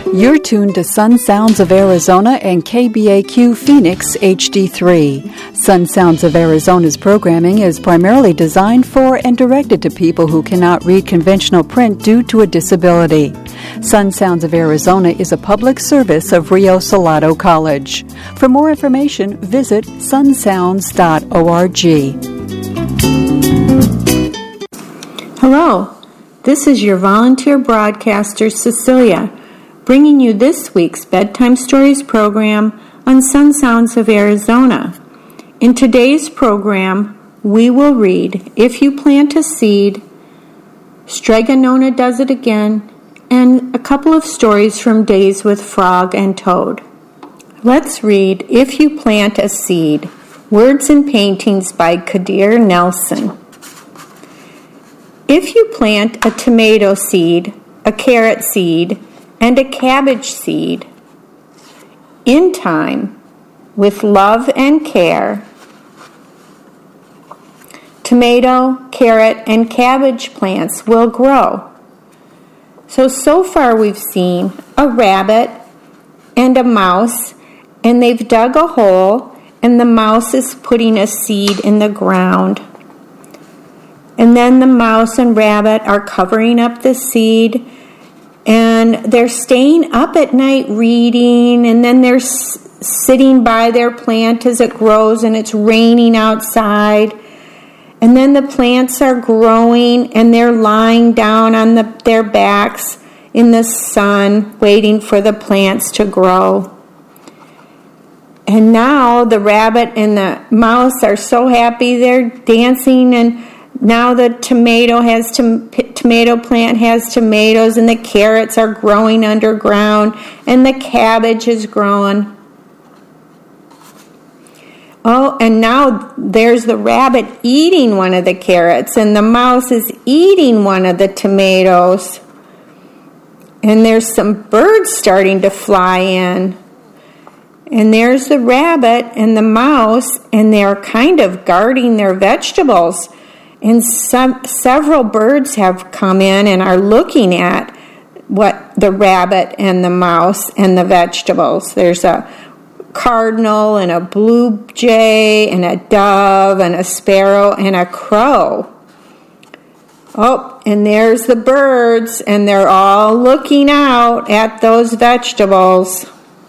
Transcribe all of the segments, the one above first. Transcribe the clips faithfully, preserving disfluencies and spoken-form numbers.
You're tuned to Sun Sounds of Arizona and K B A Q Phoenix H D three. Sun Sounds of Arizona's programming is primarily designed for and directed to people who cannot read conventional print due to a disability. Sun Sounds of Arizona is a public service of Rio Salado College. For more information, visit sun sounds dot org. Hello, this is your volunteer broadcaster, Cecilia, bringing you this week's Bedtime Stories program on Sun Sounds of Arizona. In today's program, we will read If You Plant a Seed, Stregonona Does It Again, and a couple of stories from Days with Frog and Toad. Let's read If You Plant a Seed, Words and Paintings by Kadir Nelson. If you plant a tomato seed, a carrot seed, and a cabbage seed, in time, with love and care, tomato, carrot, and cabbage plants will grow. So, so far we've seen a rabbit and a mouse, and they've dug a hole, and the mouse is putting a seed in the ground. And then the mouse and rabbit are covering up the seed, and they're staying up at night reading, and then they're s- sitting by their plant as it grows, and it's raining outside. And then the plants are growing, and they're lying down on the, their backs in the sun, waiting for the plants to grow. And now the rabbit and the mouse are so happy, they're dancing, and now the tomato has to, tomato plant has tomatoes, and the carrots are growing underground, and the cabbage is growing. Oh, and now there's the rabbit eating one of the carrots, and the mouse is eating one of the tomatoes. And there's some birds starting to fly in. And there's the rabbit and the mouse, and they're kind of guarding their vegetables. And some, several birds have come in and are looking at what the rabbit and the mouse and the vegetables. There's a cardinal and a blue jay and a dove and a sparrow and a crow. Oh, and there's the birds, and they're all looking out at those vegetables.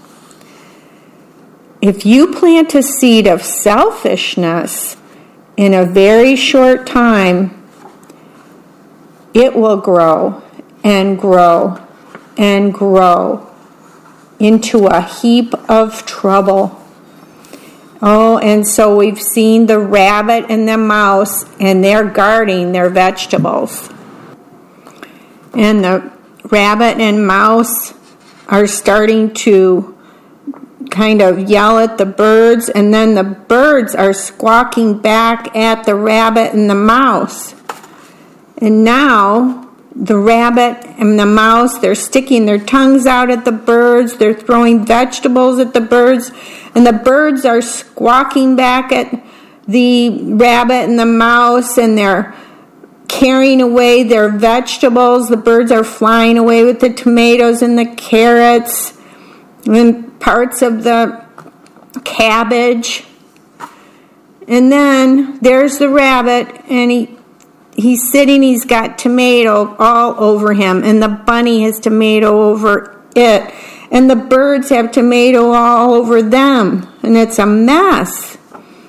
If you plant a seed of selfishness, in a very short time, it will grow and grow and grow into a heap of trouble. Oh, and so we've seen the rabbit and the mouse, and they're guarding their vegetables. And the rabbit and mouse are starting to kind of yell at the birds, and then the birds are squawking back at the rabbit and the mouse. And now the rabbit and the mouse, they're sticking their tongues out at the birds, they're throwing vegetables at the birds, and the birds are squawking back at the rabbit and the mouse, and they're carrying away their vegetables. The birds are flying away with the tomatoes and the carrots and parts of the cabbage. And then there's the rabbit, and he he's sitting, he's got tomato all over him, and the bunny has tomato over it, and the birds have tomato all over them, and it's a mess.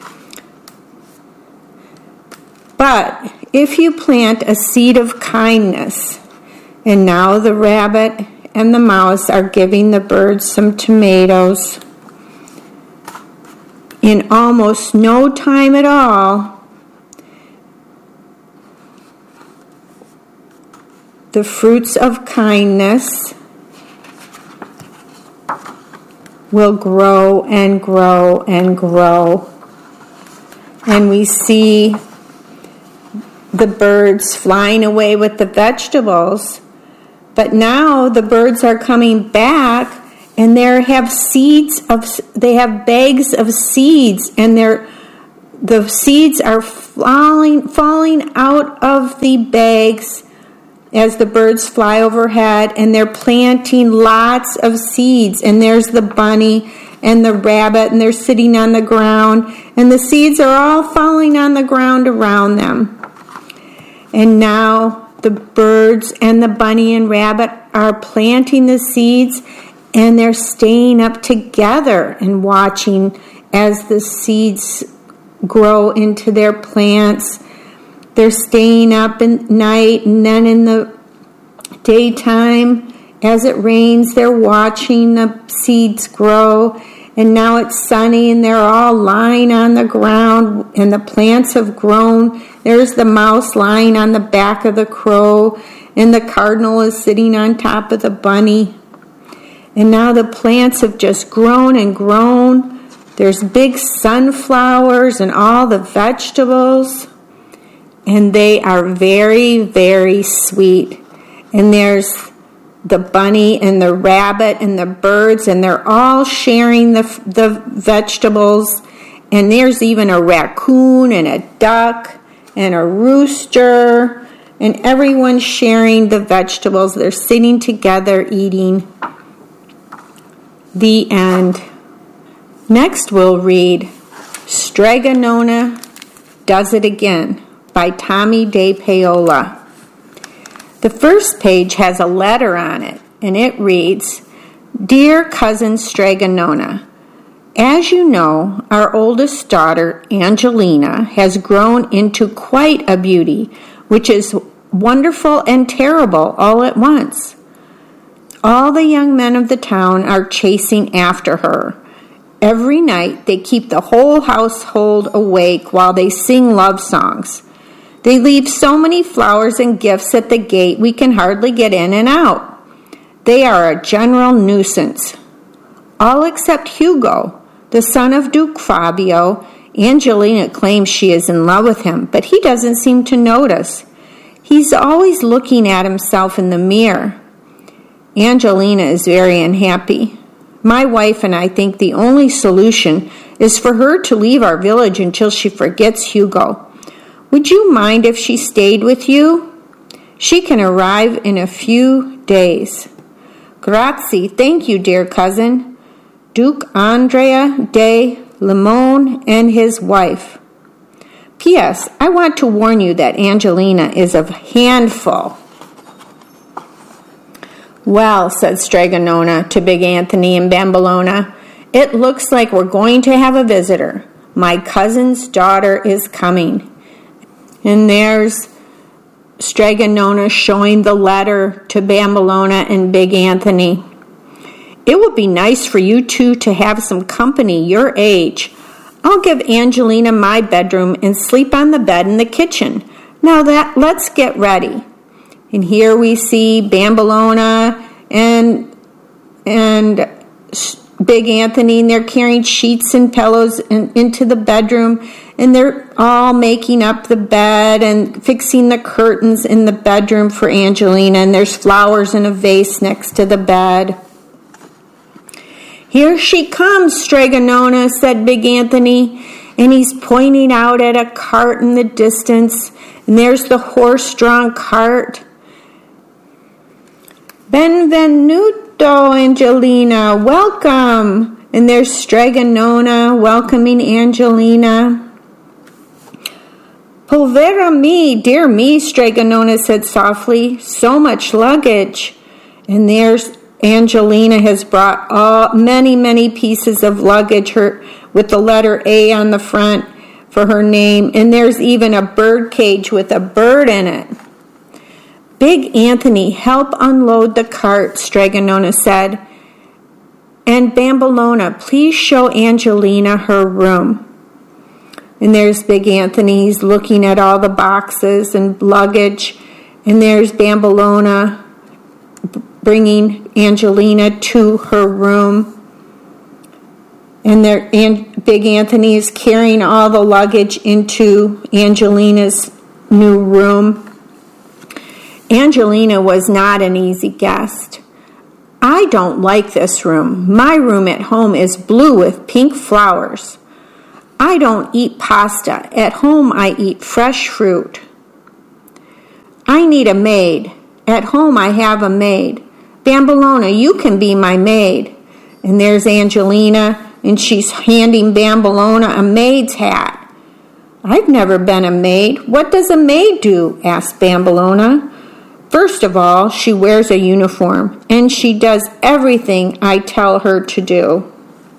But if you plant a seed of kindness, and now the rabbit and the mouse are giving the birds some tomatoes, in almost no time at all, the fruits of kindness will grow and grow and grow. And we see the birds flying away with the vegetables. But now the birds are coming back, and they have seeds of they have bags of seeds, and they're the seeds are falling falling out of the bags as the birds fly overhead, and they're planting lots of seeds. And there's the bunny and the rabbit, and they're sitting on the ground, and the seeds are all falling on the ground around them. And now the birds and the bunny and rabbit are planting the seeds, and they're staying up together and watching as the seeds grow into their plants. They're staying up at night, and then in the daytime, as it rains, they're watching the seeds grow. And now it's sunny, and they're all lying on the ground, and the plants have grown. There's the mouse lying on the back of the crow, and the cardinal is sitting on top of the bunny. And now the plants have just grown and grown. There's big sunflowers and all the vegetables, and they are very, very sweet. And there's the bunny and the rabbit and the birds, and they're all sharing the the vegetables. And there's even a raccoon and a duck and a rooster, and everyone's sharing the vegetables. They're sitting together eating. The end. Next we'll read Strega Nona Does It Again by Tommy De Paola. The first page has a letter on it, and it reads, Dear Cousin Strega Nona, as you know, our oldest daughter, Angelina, has grown into quite a beauty, which is wonderful and terrible all at once. All the young men of the town are chasing after her. Every night they keep the whole household awake while they sing love songs. They leave so many flowers and gifts at the gate we can hardly get in and out. They are a general nuisance. All except Hugo, the son of Duke Fabio. Angelina claims she is in love with him, but he doesn't seem to notice. He's always looking at himself in the mirror. Angelina is very unhappy. My wife and I think the only solution is for her to leave our village until she forgets Hugo. Would you mind if she stayed with you? She can arrive in a few days. Grazie, thank you, dear cousin. Duke Andrea de Limone and his wife. P S. I want to warn you that Angelina is a handful. Well, said Strega Nona to Big Anthony and Bambolona, it looks like we're going to have a visitor. My cousin's daughter is coming. And there's Strega Nona showing the letter to Bambolona and Big Anthony. It would be nice for you two to have some company your age. I'll give Angelina my bedroom and sleep on the bed in the kitchen. Now that let's get ready. And here we see Bambolona and and Big Anthony, and they're carrying sheets and pillows in, into the bedroom, and they're all making up the bed and fixing the curtains in the bedroom for Angelina, and there's flowers in a vase next to the bed. Here she comes, Strega Nona, said Big Anthony, and he's pointing out at a cart in the distance, and there's the horse-drawn cart. Benvenuto, Angelina, welcome. And there's Strega Nona welcoming Angelina. Povera me, dear me, Strega Nona said softly, so much luggage. And there's Angelina has brought all, many, many pieces of luggage her, with the letter A on the front for her name. And there's even a bird cage with a bird in it. Big Anthony, help unload the cart, Strega Nona said. And Bambolona, please show Angelina her room. And there's Big Anthony, he's looking at all the boxes and luggage. And there's Bambolona bringing Angelina to her room. And there, and Big Anthony is carrying all the luggage into Angelina's new room. Angelina was not an easy guest. I don't like this room. My room at home is blue with pink flowers. I don't eat pasta. At home I eat fresh fruit. I need a maid. At home I have a maid. Bambolona, you can be my maid. And there's Angelina, and she's handing Bambolona a maid's hat. I've never been a maid. What does a maid do? Asked Bambolona. First of all, she wears a uniform, and she does everything I tell her to do.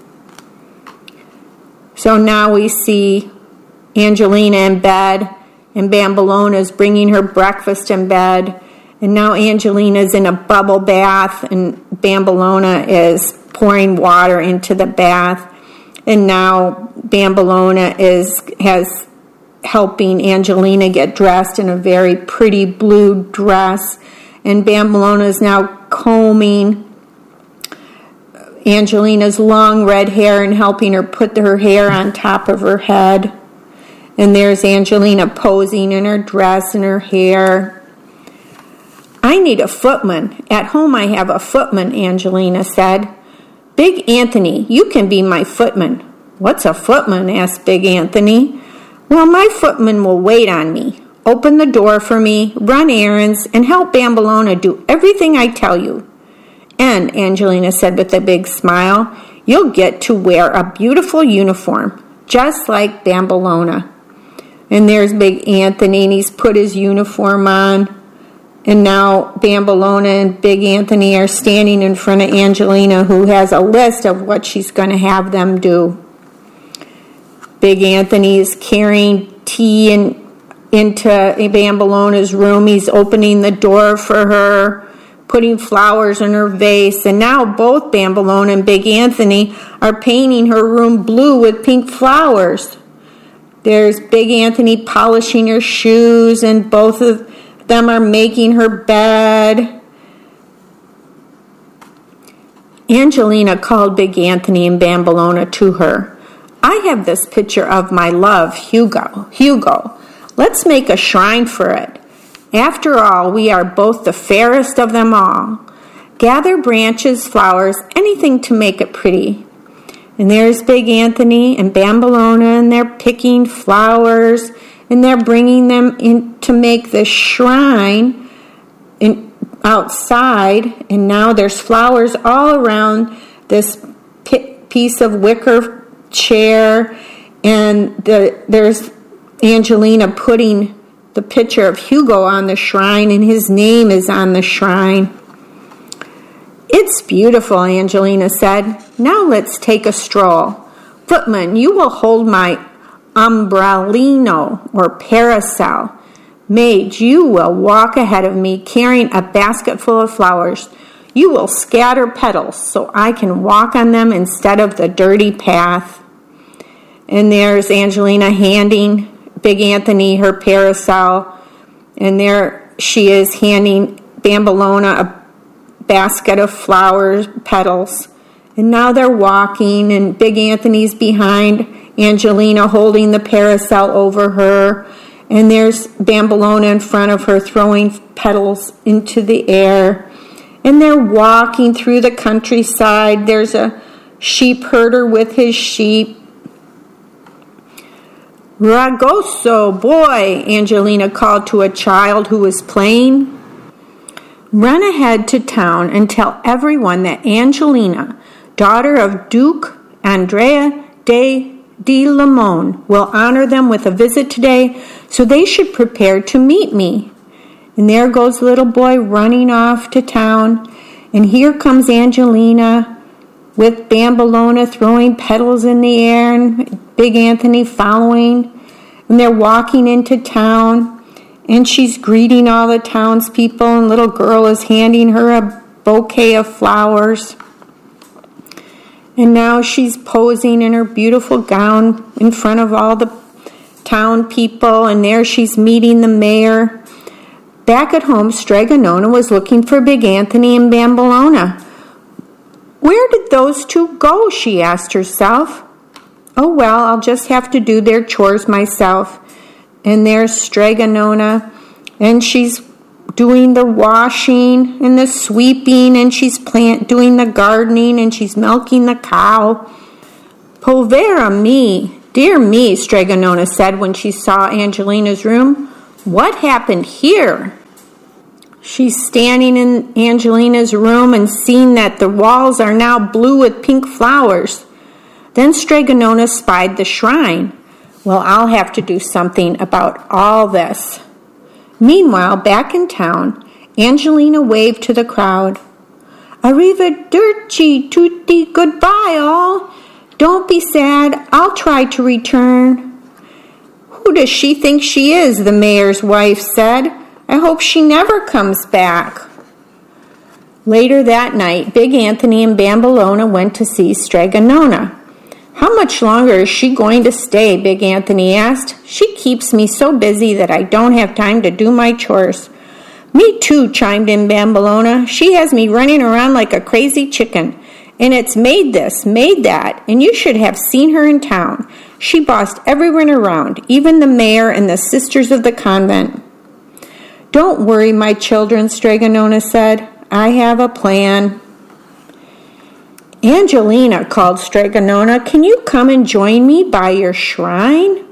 So now we see Angelina in bed, and Bambolona's bringing her breakfast in bed, and now Angelina's in a bubble bath, and Bambolona is pouring water into the bath, and now Bambolona is has helping Angelina get dressed in a very pretty blue dress, and Bambolona is now combing Angelina's long red hair and helping her put her hair on top of her head. And there's Angelina posing in her dress and her hair. I need a footman. At home I have a footman, Angelina said. Big Anthony, you can be my footman. What's a footman? Asked Big Anthony. Well, my footman will wait on me, open the door for me, run errands, and help Bambolona do everything I tell you. And, Angelina said with a big smile, you'll get to wear a beautiful uniform, just like Bambolona. And there's Big Anthony, and he's put his uniform on. And now Bambolona and Big Anthony are standing in front of Angelina, who has a list of what she's going to have them do. Big Anthony is carrying tea in, into Bambolona's room. He's opening the door for her, putting flowers in her vase. And now both Bambolona and Big Anthony are painting her room blue with pink flowers. There's Big Anthony polishing her shoes, and both of them are making her bed. Angelina called Big Anthony and Bambolona to her. I have this picture of my love, Hugo. Hugo, let's make a shrine for it. After all, we are both the fairest of them all. Gather branches, flowers, anything to make it pretty. And there's Big Anthony and Bambolona, and they're picking flowers, and they're bringing them in to make the shrine in, outside. And now there's flowers all around this piece of wicker chair, and the, there's Angelina putting the picture of Hugo on the shrine, and his name is on the shrine. It's beautiful, Angelina said. Now let's take a stroll. Footman, you will hold my umbrellino or parasol. Maid, you will walk ahead of me carrying a basket full of flowers. You will scatter petals so I can walk on them instead of the dirty path. And there's Angelina handing Big Anthony her parasol, and there she is handing Bambolona a basket of flowers, petals. And now they're walking, and Big Anthony's behind Angelina holding the parasol over her, and there's Bambolona in front of her throwing petals into the air. And they're walking through the countryside. There's a sheep herder with his sheep. Ragoso, boy, Angelina called to a child who was playing. Run ahead to town and tell everyone that Angelina, daughter of Duke Andrea de, de Limon, will honor them with a visit today, so they should prepare to meet me. And there goes little boy running off to town, and here comes Angelina with Bambolona throwing petals in the air, and Big Anthony following. And they're walking into town, and she's greeting all the townspeople, and little girl is handing her a bouquet of flowers. And now she's posing in her beautiful gown in front of all the town people, and there she's meeting the mayor. Back at home, Stregonona was looking for Big Anthony and Bambolona. Where did those two go, she asked herself. Oh, well, I'll just have to do their chores myself. And there's Stregonona, and she's doing the washing and the sweeping, and she's plant doing the gardening, and she's milking the cow. Povera me, dear me, Stregonona said when she saw Angelina's room. What happened here? She's standing in Angelina's room and seeing that the walls are now blue with pink flowers. Then Strega Nona spied the shrine. Well, I'll have to do something about all this. Meanwhile, back in town, Angelina waved to the crowd. Arrivederci tutti, goodbye all. Don't be sad, I'll try to return. Who does she think she is, the mayor's wife said. I hope she never comes back. Later that night, Big Anthony and Bambolona went to see Strega Nona. How much longer is she going to stay? Big Anthony asked. She keeps me so busy that I don't have time to do my chores. Me too, chimed in Bambolona. She has me running around like a crazy chicken. And it's made this, made that, and you should have seen her in town. She bossed everyone around, even the mayor and the sisters of the convent. Don't worry, my children, Strega Nona said. I have a plan. Angelina, called Strega Nona, can you come and join me by your shrine?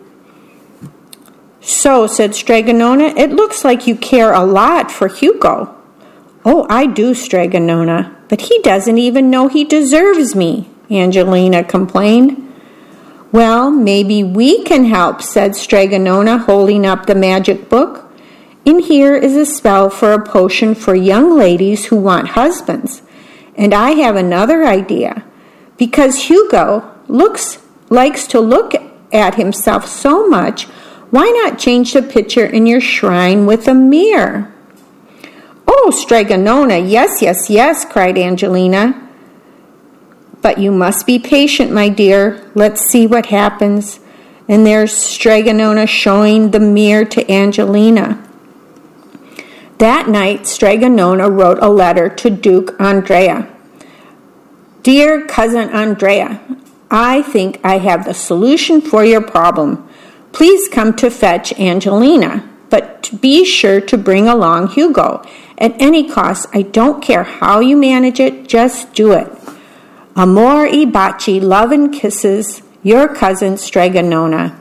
So, said Strega Nona, it looks like you care a lot for Hugo. Oh, I do, Strega Nona, but he doesn't even know he deserves me, Angelina complained. Well, maybe we can help, said Strega Nona, holding up the magic book. In here is a spell for a potion for young ladies who want husbands. And I have another idea. Because Hugo looks likes to look at himself so much, why not change the picture in your shrine with a mirror? Oh, Strega Nona, yes, yes, yes, cried Angelina. But you must be patient, my dear. Let's see what happens. And there's Strega Nona showing the mirror to Angelina. That night, Strega Nona wrote a letter to Duke Andrea. Dear Cousin Andrea, I think I have the solution for your problem. Please come to fetch Angelina, but be sure to bring along Hugo. At any cost, I don't care how you manage it, just do it. Amor y baci, love and kisses, your cousin Strega Nona.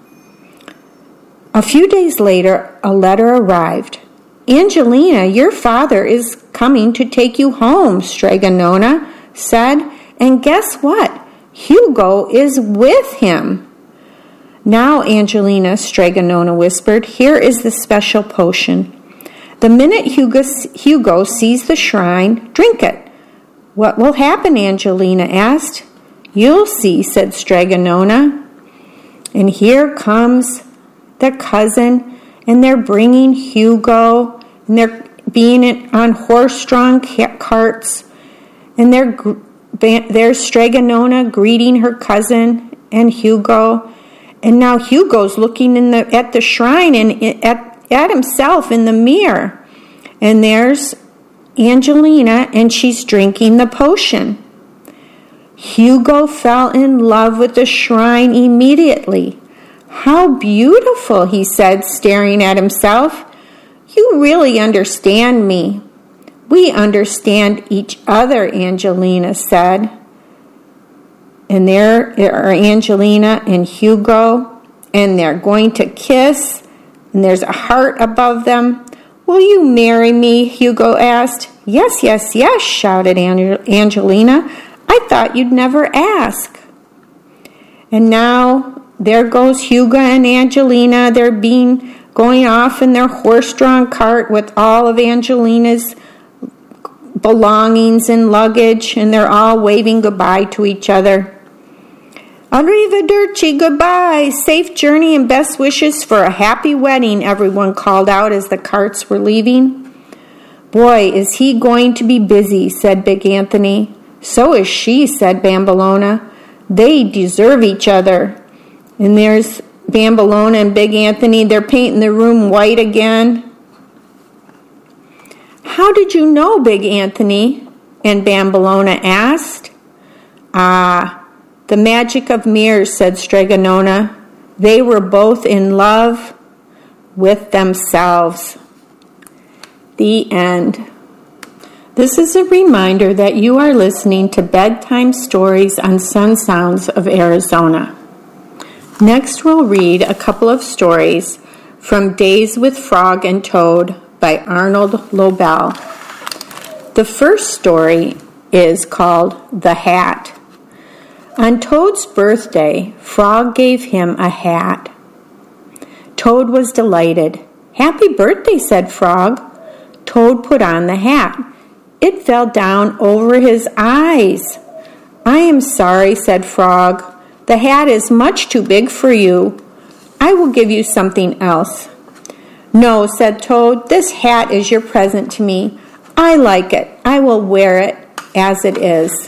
A few days later, a letter arrived. Angelina, your father is coming to take you home, Strega Nona said, and guess what? Hugo is with him. Now, Angelina, Strega Nona whispered, here is the special potion. The minute Hugo, Hugo sees the shrine, drink it. What will happen? Angelina asked. You'll see, said Strega Nona. And here comes the cousin, and they're bringing Hugo, and they're being on horse-drawn carts, and they're, there's Strega Nona greeting her cousin and Hugo, and now Hugo's looking in the at the shrine and at, at himself in the mirror, and there's Angelina, and she's drinking the potion. Hugo fell in love with the shrine immediately. How beautiful, he said, staring at himself. You really understand me. We understand each other, Angelina said. And there are Angelina and Hugo, and they're going to kiss, and there's a heart above them. Will you marry me? Hugo asked. Yes, yes, yes, shouted Angelina. I thought you'd never ask. And now there goes Hugo and Angelina. They're being going off in their horse-drawn cart with all of Angelina's belongings and luggage, and they're all waving goodbye to each other. Arrivederci, goodbye, safe journey and best wishes for a happy wedding, everyone called out as the carts were leaving. Boy, is he going to be busy, said Big Anthony. So is she, said Bambolona. They deserve each other. And there's Bambolona and Big Anthony. They're painting the room white again. How did you know, Big Anthony? And Bambolona asked. Ah, the magic of mirrors, said Strega Nona. They were both in love with themselves. The end. This is a reminder that you are listening to Bedtime Stories on Sun Sounds of Arizona. Next, we'll read a couple of stories from Days with Frog and Toad by Arnold Lobel. The first story is called The Hat. On Toad's birthday, Frog gave him a hat. Toad was delighted. "Happy birthday," said Frog. Toad put on the hat. It fell down over his eyes. "I am sorry," said Frog. "The hat is much too big for you. I will give you something else." "No," said Toad, "this hat is your present to me. I like it. I will wear it as it is."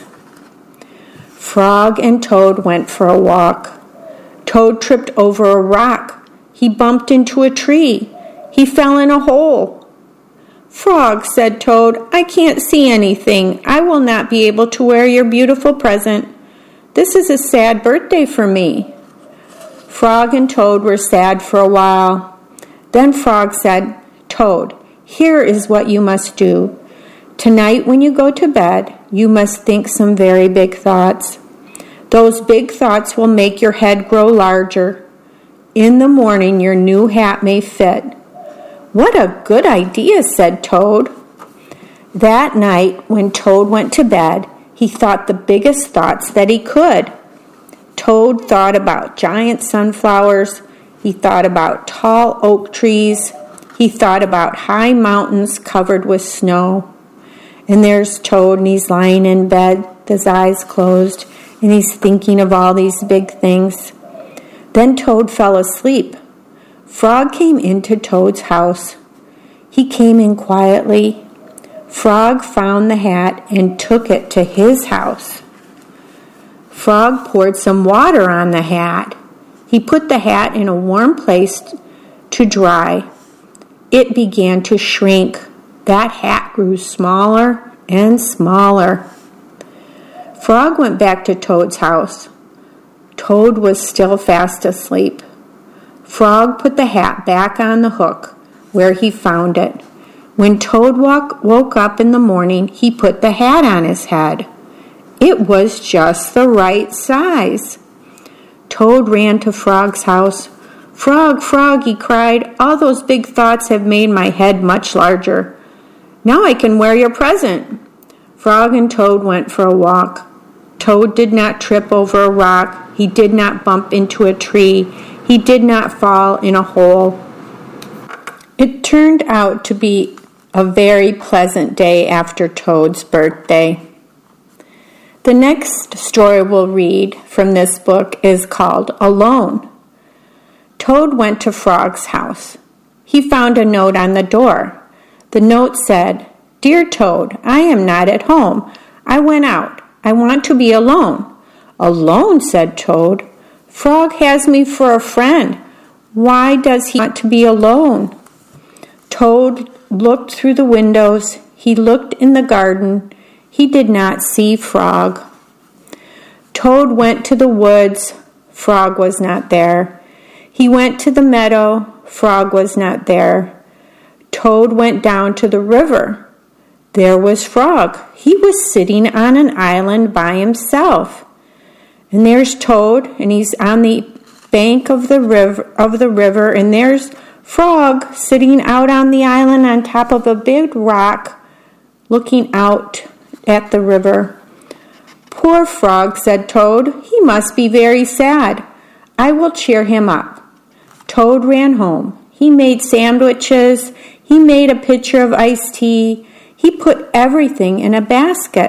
Frog and Toad went for a walk. Toad tripped over a rock. He bumped into a tree. He fell in a hole. "Frog," said Toad, "I can't see anything. I will not be able to wear your beautiful present. This is a sad birthday for me." Frog and Toad were sad for a while. Then Frog said, "Toad, here is what you must do. Tonight when you go to bed, you must think some very big thoughts. Those big thoughts will make your head grow larger. In the morning, your new hat may fit." "What a good idea," said Toad. That night, when Toad went to bed, he thought the biggest thoughts that he could. Toad thought about giant sunflowers. He thought about tall oak trees. He thought about high mountains covered with snow. And there's Toad, and he's lying in bed, with his eyes closed, and he's thinking of all these big things. Then Toad fell asleep. Frog came into Toad's house. He came in quietly. Frog found the hat and took it to his house. Frog poured some water on the hat. He put the hat in a warm place to dry. It began to shrink. That hat grew smaller and smaller. Frog went back to Toad's house. Toad was still fast asleep. Frog put the hat back on the hook where he found it. When Toad walk, woke up in the morning, he put the hat on his head. It was just the right size. Toad ran to Frog's house. "Frog, Frog," he cried, "all those big thoughts have made my head much larger. Now I can wear your present." Frog and Toad went for a walk. Toad did not trip over a rock. He did not bump into a tree. He did not fall in a hole. It turned out to be a very pleasant day after Toad's birthday. The next story we'll read from this book is called Alone. Toad went to Frog's house. He found a note on the door. The note said, "Dear Toad, I am not at home. I went out. I want to be alone." "Alone?" said Toad. "Frog has me for a friend. Why does he want to be alone?" Toad looked through the windows. He looked in the garden. He did not see Frog. Toad went to the woods. Frog was not there. He went to the meadow. Frog was not there. Toad went down to the river. There was Frog. He was sitting on an island by himself. And there's Toad, and he's on the bank of the river, of the river, and there's Frog sitting out on the island on top of a big rock, looking out at the river. "Poor Frog," said Toad. "He must be very sad. I will cheer him up." Toad ran home. He made sandwiches. He made a pitcher of iced tea. He put everything in a basket.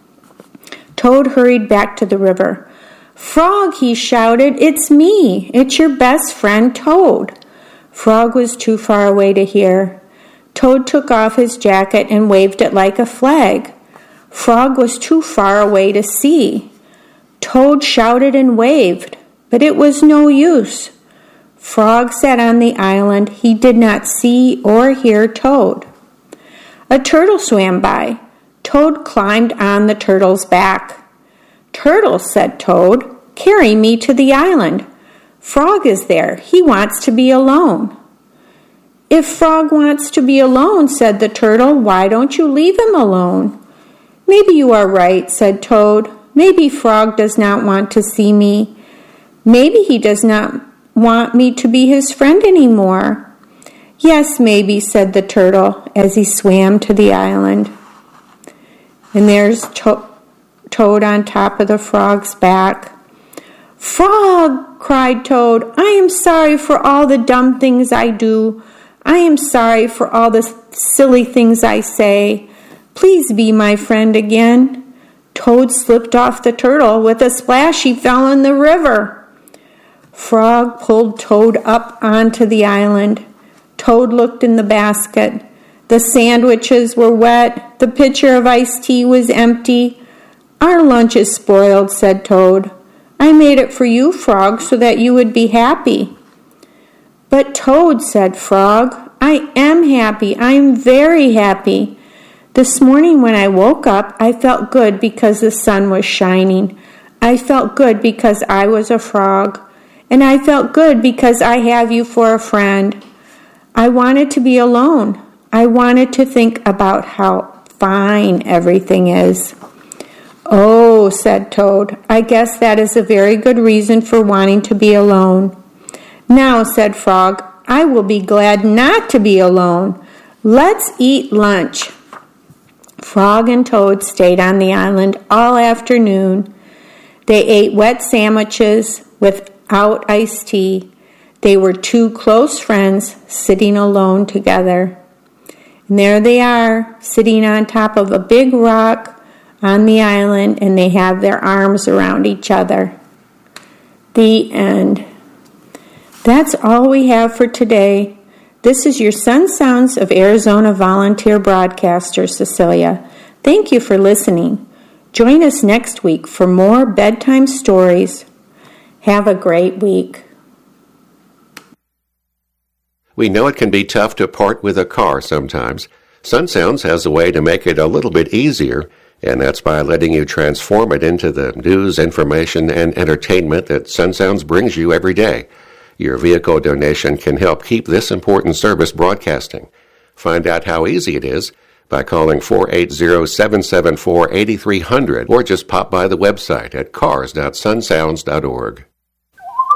Toad hurried back to the river. "Frog," he shouted, "it's me. It's your best friend, Toad." Frog was too far away to hear. Toad took off his jacket and waved it like a flag. Frog was too far away to see. Toad shouted and waved, but it was no use. Frog sat on the island. He did not see or hear Toad. A turtle swam by. Toad climbed on the turtle's back. "Turtle," said Toad, "carry me to the island. Frog is there. He wants to be alone." "If Frog wants to be alone," said the turtle, "why don't you leave him alone?" "Maybe you are right," said Toad. "Maybe Frog does not want to see me. Maybe he does not want me to be his friend anymore. Yes, maybe, said the turtle as he swam to the island. And there's to- Toad on top of the frog's back. Frog, cried Toad, I am sorry for all the dumb things I do. I am sorry for all the silly things I say. Please be my friend again. Toad slipped off the turtle. With a splash, he fell in the river. Frog pulled Toad up onto the island. Toad looked in the basket. The sandwiches were wet. The pitcher of iced tea was empty. Our lunch is spoiled, said Toad. I made it for you, Frog, so that you would be happy. But Toad, said Frog, I am happy. I am very happy. This morning when I woke up, I felt good because the sun was shining. I felt good because I was a frog. And I felt good because I have you for a friend. I wanted to be alone. I wanted to think about how fine everything is. Oh, said Toad, I guess that is a very good reason for wanting to be alone. Now, said Frog, I will be glad not to be alone. Let's eat lunch. Frog and Toad stayed on the island all afternoon. They ate wet sandwiches without iced tea. They were two close friends sitting alone together. And there they are, sitting on top of a big rock on the island, and they have their arms around each other. The end. That's all we have for today. This is your Sun Sounds of Arizona volunteer broadcaster, Cecilia. Thank you for listening. Join us next week for more bedtime stories. Have a great week. We know it can be tough to part with a car sometimes. Sun Sounds has a way to make it a little bit easier, and that's by letting you transform it into the news, information, and entertainment that Sun Sounds brings you every day. Your vehicle donation can help keep this important service broadcasting. Find out how easy it is by calling four eight zero, seven seven four, eight three zero zero or just pop by the website at cars dot sun sounds dot org.